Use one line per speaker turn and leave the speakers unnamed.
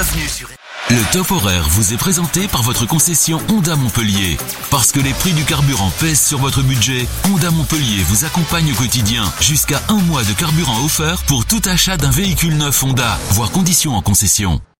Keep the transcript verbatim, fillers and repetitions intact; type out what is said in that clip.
Bienvenue sur...
Le top horaire vous est présenté par votre concession Honda Montpellier. Parce que les prix du carburant pèsent sur votre budget, Honda Montpellier vous accompagne au quotidien. Jusqu'à un mois de carburant offert pour tout achat d'un véhicule neuf Honda. Voir conditions en concession.